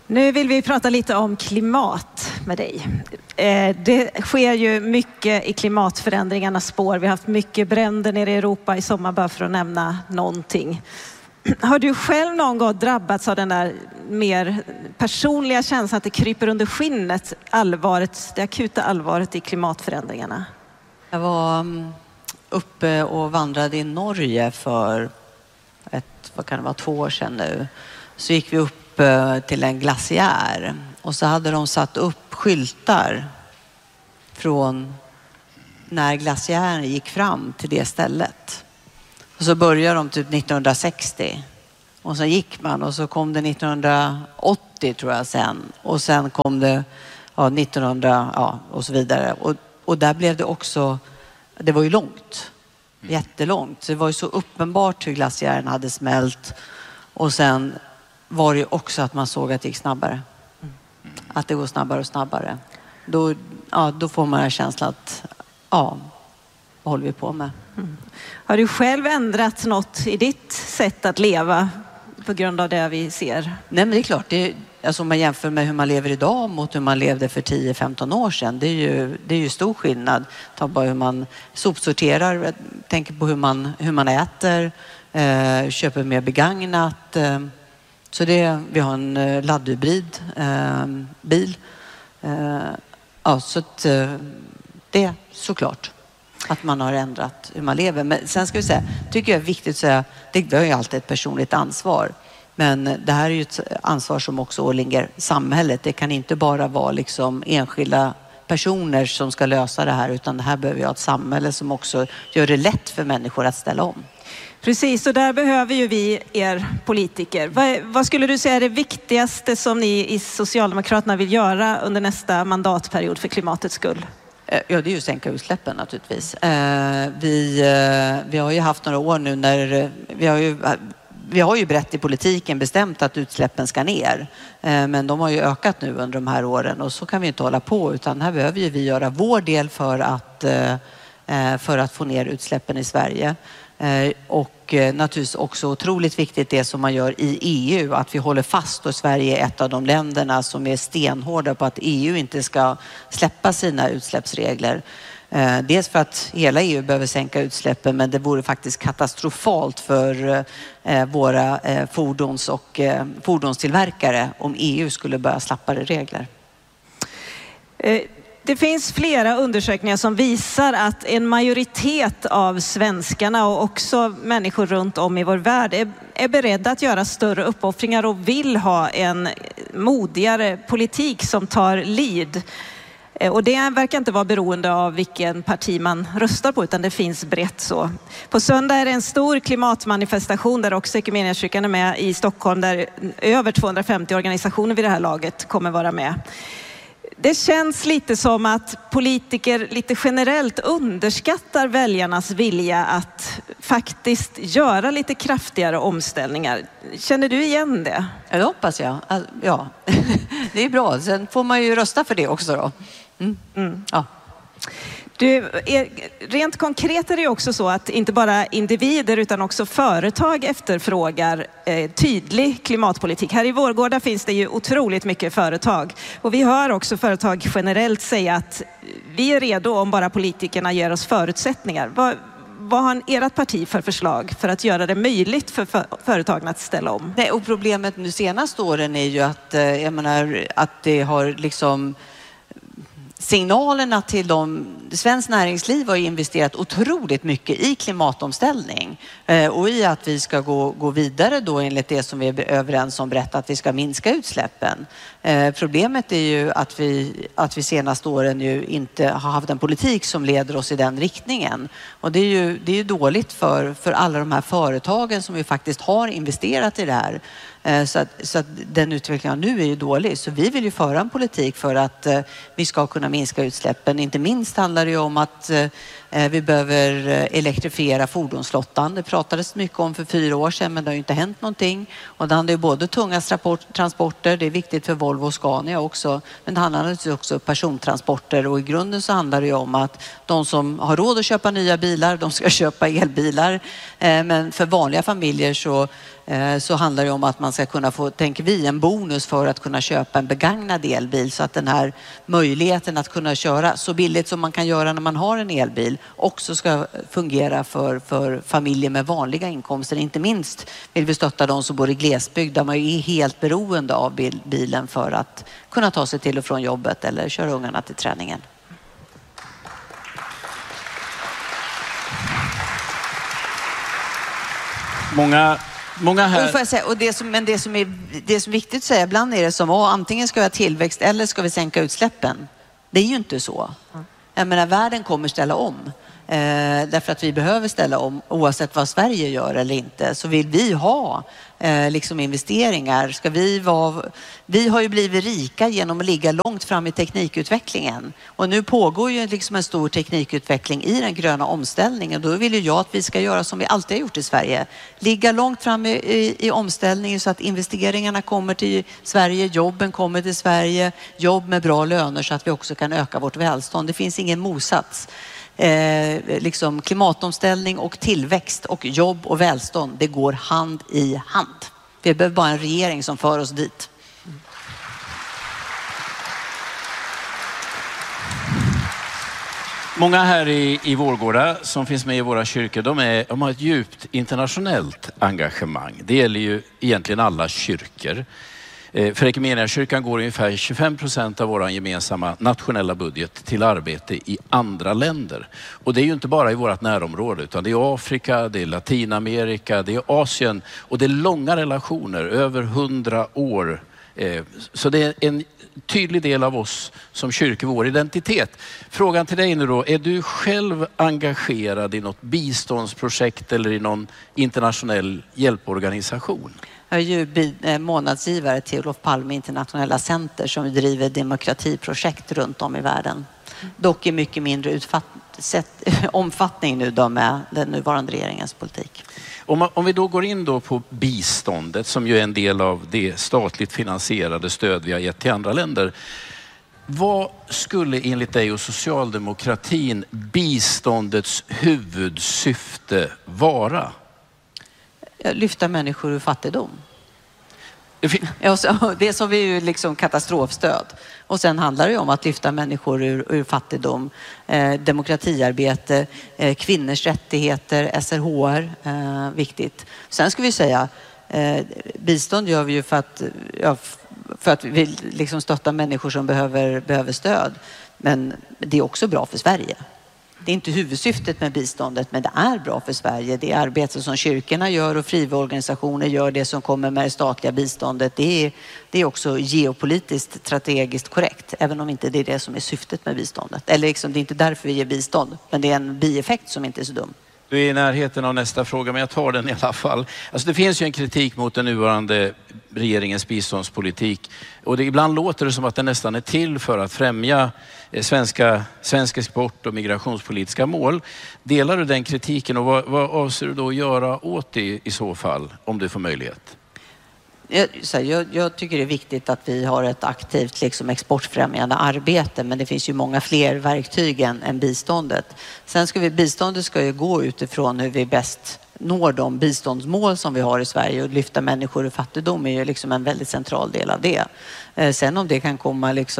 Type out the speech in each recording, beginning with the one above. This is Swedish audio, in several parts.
Nu vill vi prata lite om klimat med dig. Det sker ju mycket i klimatförändringarnas spår. Vi har haft mycket bränder nere i Europa i sommar, bara för att nämna någonting. Har du själv någon gång drabbats av den där mer personliga känslan att det kryper under skinnet, allvaret, det akuta allvaret i klimatförändringarna? Jag var uppe och vandrade i Norge för 2 år sedan nu. Så gick vi upp till en glaciär och så hade de satt upp skyltar från när glaciären gick fram till det stället. Och så började de typ 1960 och så gick man och så kom det 1980 tror jag sen och sen kom det 1900 och så vidare och där blev det också, det var ju långt, jättelångt, så det var ju så uppenbart hur glaciären hade smält och sen var det ju också att man såg att det gick snabbare. Att det går snabbare och snabbare. Då får man en känsla att vad håller vi på med? Har du själv ändrat något i ditt sätt att leva på grund av det vi ser? Nej, men det är klart. Alltså om man jämför med hur man lever idag mot hur man levde för 10-15 år sedan. Det är ju stor skillnad. Ta bara hur man sopsorterar, tänker på hur man äter, köper mer begagnat. Så vi har en laddhybrid bil. Så att det är såklart att man har ändrat hur man lever. Men sen ska vi säga, tycker jag är viktigt att säga, det är ju alltid ett personligt ansvar. Men det här är ju ett ansvar som också åligger samhället. Det kan inte bara vara liksom enskilda personer som ska lösa det här, utan det här behöver ju ha ett samhälle som också gör det lätt för människor att ställa om. Precis, och där behöver ju vi er politiker. Vad skulle du säga är det viktigaste som ni i Socialdemokraterna vill göra under nästa mandatperiod för klimatets skull? Ja, det är ju att sänka utsläppen naturligtvis. Vi har ju haft några år nu när vi har ju brett i politiken bestämt att utsläppen ska ner. Men de har ju ökat nu under de här åren och så kan vi inte hålla på, utan här behöver ju vi göra vår del för att få ner utsläppen i Sverige. Och naturligtvis också otroligt viktigt det som man gör i EU, att vi håller fast, och Sverige är ett av de länderna som är stenhårda på att EU inte ska släppa sina utsläppsregler. Dels för att hela EU behöver sänka utsläppen, men det vore faktiskt katastrofalt för våra fordonstillverkare om EU skulle börja slappare regler. Det finns flera undersökningar som visar att en majoritet av svenskarna och också människor runt om i vår värld är beredda att göra större uppoffringar och vill ha en modigare politik som tar lead. Och det verkar inte vara beroende av vilken parti man röstar på, utan det finns brett så. På söndag är det en stor klimatmanifestation där också Equmeniakyrkan är med i Stockholm, där över 250 organisationer vid det här laget kommer vara med. Det känns lite som att politiker lite generellt underskattar väljarnas vilja att faktiskt göra lite kraftigare omställningar. Känner du igen det? Ja, det hoppas jag. Ja, det är bra. Sen får man ju rösta för det också då. Ja. Rent konkret är det också så att inte bara individer utan också företag efterfrågar tydlig klimatpolitik. Här i Vårgårda finns det ju otroligt mycket företag. Och vi hör också företag generellt säga att vi är redo om bara politikerna ger oss förutsättningar. Vad har ert parti för förslag för att göra det möjligt för företagen att ställa om? Nej, och problemet de senaste åren är ju att, att det har liksom... Signalerna till svensk näringsliv har investerat otroligt mycket i klimatomställning och i att vi ska gå vidare då enligt det som vi är överens om brett, att vi ska minska utsläppen. Problemet är ju att vi senaste åren ju inte har haft en politik som leder oss i den riktningen. Och det är ju dåligt för alla de här företagen som ju faktiskt har investerat i det här. Så att den utvecklingen nu är ju dålig. Så vi vill ju föra en politik för att vi ska kunna minska utsläppen. Inte minst handlar det ju om Vi behöver elektrifiera fordonsflottan. Det pratades mycket om för 4 år sedan, men det har ju inte hänt någonting. Och det handlar ju både tunga transporter, det är viktigt för Volvo och Scania också, men det handlar naturligtvis också persontransporter. Och i grunden så handlar det ju om att de som har råd att köpa nya bilar, de ska köpa elbilar. Men för vanliga familjer så handlar det om att man ska kunna få, tänker vi, en bonus för att kunna köpa en begagnad elbil, så att den här möjligheten att kunna köra så billigt som man kan göra när man har en elbil också ska fungera för familjer med vanliga inkomster. Inte minst vill vi stötta de som bor i glesbygd där man är helt beroende av bilen för att kunna ta sig till och från jobbet eller köra ungarna till träningen. Många här... Och säga, och det som är viktigt att säga, ibland är det som antingen ska vi ha tillväxt eller ska vi sänka utsläppen. Det är ju inte så. Jag menar, världen kommer ställa om. Därför att vi behöver ställa om oavsett vad Sverige gör eller inte. Så vill vi ha liksom investeringar. Vi har ju blivit rika genom att ligga långt fram i teknikutvecklingen. Och nu pågår ju liksom en stor teknikutveckling i den gröna omställningen. Då vill ju jag att vi ska göra som vi alltid har gjort i Sverige. Ligga långt fram i omställningen så att investeringarna kommer till Sverige, jobben kommer till Sverige, jobb med bra löner så att vi också kan öka vårt välstånd. Det finns ingen motsats. Liksom klimatomställning och tillväxt och jobb och välstånd, det går hand i hand. Vi behöver bara en regering som för oss dit. Många här i Vårgårda som finns med i våra kyrkor, de har ett djupt internationellt engagemang. Det gäller ju egentligen alla kyrkor. För Equmeniakyrkan går ungefär 25% av vår gemensamma nationella budget till arbete i andra länder. Och det är ju inte bara i vårt närområde, utan det är Afrika, det är Latinamerika, det är Asien och det är långa relationer, över 100 år. Så det är en tydlig del av oss som kyrka, vår identitet. Frågan till dig nu då, är du själv engagerad i något biståndsprojekt eller i någon internationell hjälporganisation? Jag är ju månadsgivare till Olof Palme internationella center som driver demokratiprojekt runt om i världen. Dock i mycket mindre omfattning nu då med den nuvarande regeringens politik. Om vi då går in då på biståndet som ju är en del av det statligt finansierade stöd vi har gett till andra länder. Vad skulle enligt dig och socialdemokratin biståndets huvudsyfte vara? Lyfta människor ur fattigdom. Det som är ju liksom katastrofstöd. Och sen handlar det om att lyfta människor ur fattigdom, demokratiarbete, kvinnors rättigheter, SRHR, viktigt. Sen ska vi säga, bistånd gör vi ju för att vi vill liksom stötta människor som behöver stöd. Men det är också bra för Sverige. Det är inte huvudsyftet med biståndet, men det är bra för Sverige. Det arbete som kyrkorna gör och frivilligorganisationer gör, det som kommer med det statliga biståndet, det är också geopolitiskt strategiskt korrekt, även om inte det är det som är syftet med biståndet. Eller liksom, det är inte därför vi ger bistånd, men det är en bieffekt som inte är så dum. Du är i närheten av nästa fråga, men jag tar den i alla fall. Alltså det finns ju en kritik mot den nuvarande regeringens biståndspolitik. Och ibland låter det som att den nästan är till för att främja svensk export och migrationspolitiska mål. Delar du den kritiken och vad avser du då att göra åt det i så fall, om du får möjlighet? Jag tycker det är viktigt att vi har ett aktivt liksom exportfrämjande arbete, men det finns ju många fler verktyg än biståndet. Sen biståndet ska ju gå utifrån hur vi bäst når de biståndsmål som vi har i Sverige, och lyfta människor ur fattigdom är ju liksom en väldigt central del av det. Sen om det kan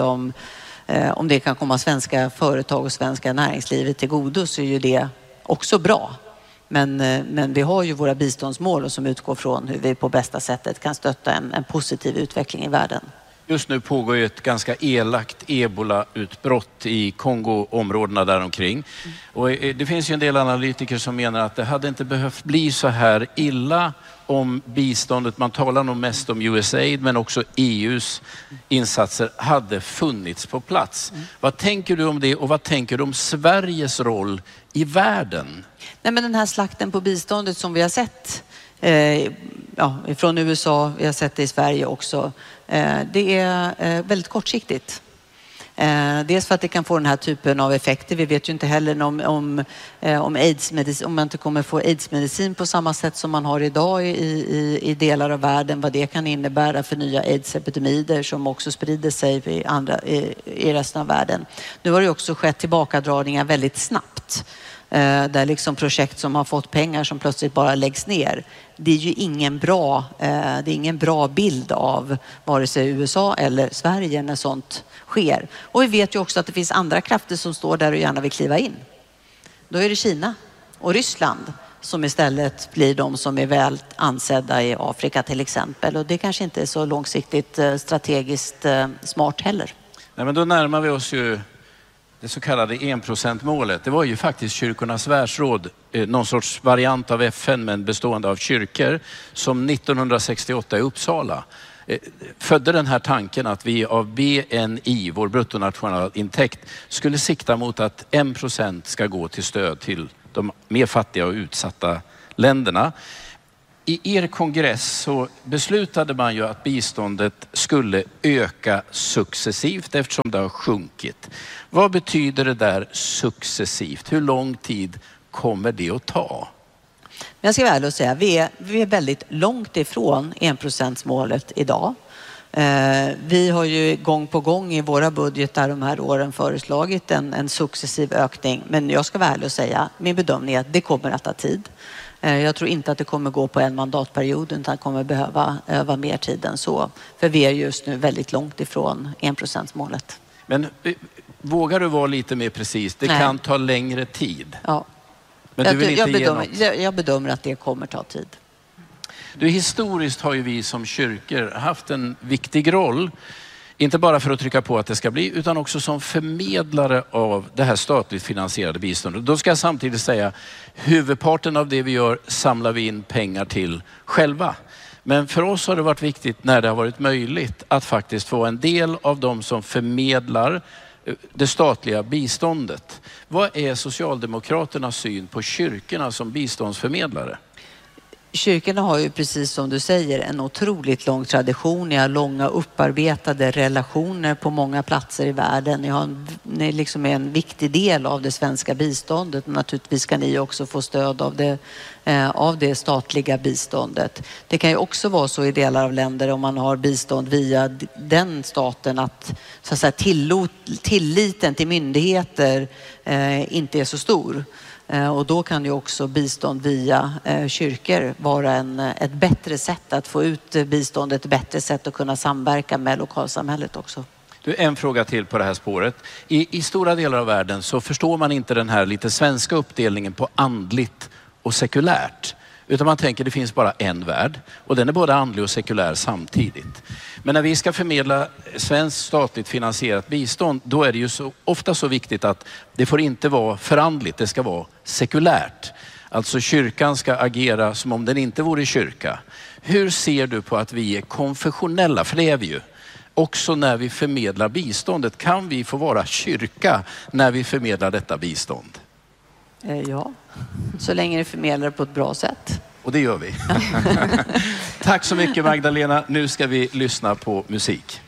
komma svenska företag och svenska näringslivet till godo, så är ju det också bra. Men vi har ju våra biståndsmål som utgår från hur vi på bästa sättet kan stötta en positiv utveckling i världen. Just nu pågår ju ett ganska elakt ebola-utbrott i Kongo-områdena däromkring. Och det finns ju en del analytiker som menar att det hade inte behövt bli så här illa om biståndet, man talar nog mest om USAID men också EUs insatser, hade funnits på plats. Vad tänker du om det och vad tänker du om Sveriges roll i världen? Nej, men den här slakten på biståndet som vi har sett från USA, vi har sett det i Sverige också, det är väldigt kortsiktigt. Dels för att det kan få den här typen av effekter. Vi vet ju inte heller om AIDS-medicin, om man inte kommer få AIDS-medicin på samma sätt som man har idag i delar av världen, vad det kan innebära för nya AIDS-epidemier som också sprider sig i resten av världen. Nu har det också skett tillbakadragningar väldigt snabbt. Där liksom projekt som har fått pengar som plötsligt bara läggs ner. Det är ju ingen bra bild av vare sig USA eller Sverige när sånt sker. Och vi vet ju också att det finns andra krafter som står där och gärna vill kliva in. Då är det Kina och Ryssland som istället blir de som är väl ansedda i Afrika till exempel. Och det kanske inte är så långsiktigt strategiskt smart heller. Nej, men då närmar vi oss ju det så kallade 1%-målet. Det var ju faktiskt Kyrkornas världsråd, någon sorts variant av FN men bestående av kyrkor, som 1968 i Uppsala födde den här tanken att vi av BNI, vår bruttonationalintäkt, skulle sikta mot att 1% ska gå till stöd till de mer fattiga och utsatta länderna. I er kongress så beslutade man ju att biståndet skulle öka successivt eftersom det har sjunkit. Vad betyder det där successivt? Hur lång tid kommer det att ta? Jag ska väl säga, vi är väldigt långt ifrån 1%-målet idag. Vi har ju gång på gång i våra budgetar de här åren föreslagit en successiv ökning. Men jag ska väl säga, min bedömning är att det kommer att ta tid. Jag tror inte att det kommer gå på en mandatperiod utan kommer behöva öva mer tid än så. För vi är just nu väldigt långt ifrån 1%-målet. Men vågar du vara lite mer precis? Det kan ta längre tid. Ja. Men du vill inte jag bedömer att det kommer ta tid. Historiskt har ju vi som kyrkor haft en viktig roll. Inte bara för att trycka på att det ska bli, utan också som förmedlare av det här statligt finansierade biståndet. Då ska jag samtidigt säga, huvudparten av det vi gör samlar vi in pengar till själva. Men för oss har det varit viktigt när det har varit möjligt att faktiskt få en del av de som förmedlar det statliga biståndet. Vad är Socialdemokraternas syn på kyrkorna som biståndsförmedlare? Kyrkorna har ju precis som du säger en otroligt lång tradition. Ni har långa upparbetade relationer på många platser i världen. Ni liksom är en viktig del av det svenska biståndet. Naturligtvis ska ni också få stöd av det statliga biståndet. Det kan ju också vara så i delar av länder om man har bistånd via den staten att, så att säga, tilliten till myndigheter inte är så stor. Och då kan ju också bistånd via kyrkor vara ett bättre sätt att få ut biståndet, ett bättre sätt att kunna samverka med lokalsamhället också. En fråga till på det här spåret. I stora delar av världen så förstår man inte den här lite svenska uppdelningen på andligt och sekulärt. Utan man tänker det finns bara en värld och den är både andlig och sekulär samtidigt. Men när vi ska förmedla svenskt statligt finansierat bistånd, då är det ju ofta så viktigt att det får inte vara förandligt, det ska vara sekulärt. Alltså kyrkan ska agera som om den inte vore kyrka. Hur ser du på att vi är konfessionella, för det är vi ju. Också när vi förmedlar biståndet, kan vi få vara kyrka när vi förmedlar detta bistånd? Ja, så länge det förmedlar på ett bra sätt. Och det gör vi. Tack så mycket Magdalena. Nu ska vi lyssna på musik.